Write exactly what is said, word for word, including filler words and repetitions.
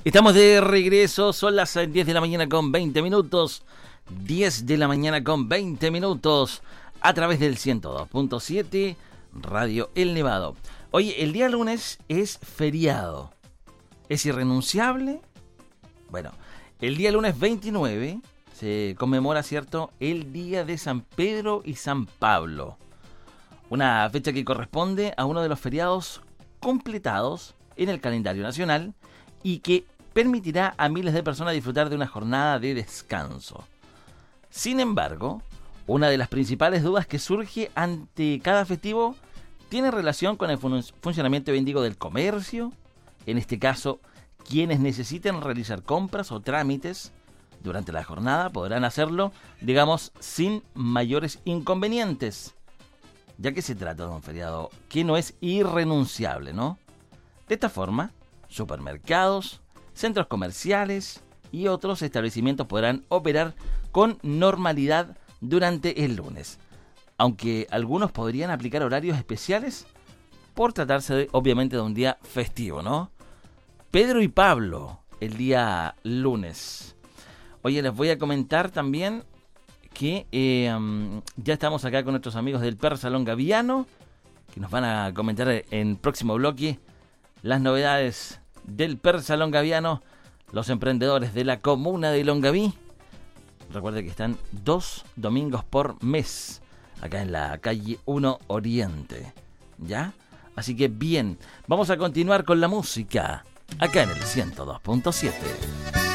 Estamos de regreso, son las diez de la mañana con veinte minutos. diez de la mañana con veinte minutos a través del ciento dos punto siete Radio El Nevado. Oye, el día lunes es feriado. ¿Es irrenunciable? Bueno, el día lunes veintinueve se conmemora, ¿cierto?, el Día de San Pedro y San Pablo. Una fecha que corresponde a uno de los feriados completados en el calendario nacional y que permitirá a miles de personas disfrutar de una jornada de descanso. Sin embargo, una de las principales dudas que surge ante cada festivo tiene relación con el fun- funcionamiento bendigo del comercio. En este caso, quienes necesiten realizar compras o trámites durante la jornada podrán hacerlo, digamos, sin mayores inconvenientes, ya que se trata de un feriado que no es irrenunciable, ¿no? De esta forma, supermercados, centros comerciales y otros establecimientos podrán operar con normalidad durante el lunes, aunque algunos podrían aplicar horarios especiales por tratarse de, obviamente, de un día festivo, ¿no? Pedro y Pablo, el día lunes. Oye, les voy a comentar también que eh, um, ya estamos acá con nuestros amigos del Persa Longaviano, que nos van a comentar en próximo bloque las novedades del Persa Longaviano, los emprendedores de la comuna de Longaví. Recuerde que están dos domingos por mes, acá en la calle uno Oriente, ¿ya? Así que bien, vamos a continuar con la música, acá en el ciento dos punto siete.